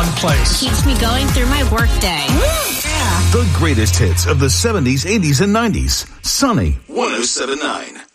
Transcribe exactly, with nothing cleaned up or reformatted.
place. Keeps me going through my workday. The greatest hits of the seventies, eighties, and nineties. Sunny one oh seven point nine.